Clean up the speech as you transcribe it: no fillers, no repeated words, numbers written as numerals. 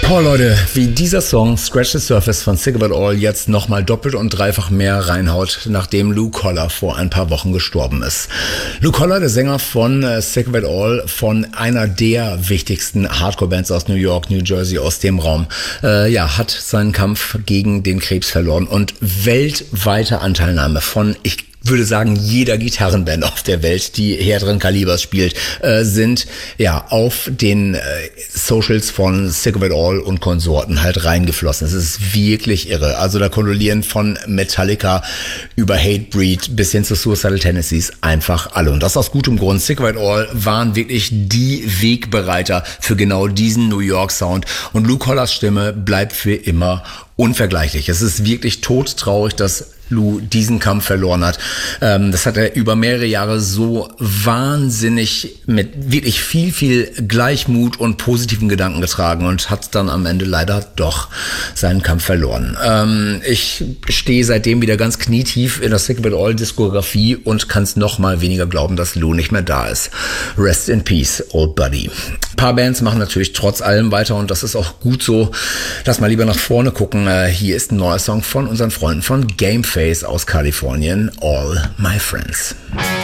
Oh Leute, wie dieser Song Scratch the Surface von Sick of It All jetzt nochmal doppelt und dreifach mehr reinhaut, nachdem Lou Koller vor ein paar Wochen gestorben ist. Lou Koller, der Sänger von Sick of It All, von einer der wichtigsten Hardcore-Bands aus New York, New Jersey, aus dem Raum, hat seinen Kampf gegen den Krebs verloren und weltweite Anteilnahme von, ich würde sagen, jeder Gitarrenband auf der Welt, die härteren Kalibers spielt, sind auf den Socials von Sick of It All und Konsorten halt reingeflossen. Es ist wirklich irre. Also da kondolieren von Metallica über Hatebreed bis hin zu Suicidal Tendencies einfach alle. Und das aus gutem Grund. Sick of It All waren wirklich die Wegbereiter für genau diesen New York Sound. Und Lou Kollers Stimme bleibt für immer unvergleichlich. Es ist wirklich todtraurig, dass Lou diesen Kampf verloren hat. Das hat er über mehrere Jahre so wahnsinnig mit wirklich viel Gleichmut und positiven Gedanken getragen und hat dann am Ende leider doch seinen Kampf verloren. Ich stehe seitdem wieder ganz knietief in der Sick of It All Diskografie und kann es noch mal weniger glauben, dass Lou nicht mehr da ist. Rest in peace, old buddy. Ein paar Bands machen natürlich trotz allem weiter und das ist auch gut so. Lass mal lieber nach vorne gucken. Hier ist ein neuer Song von unseren Freunden von Gameface aus Kalifornien, All My Friends.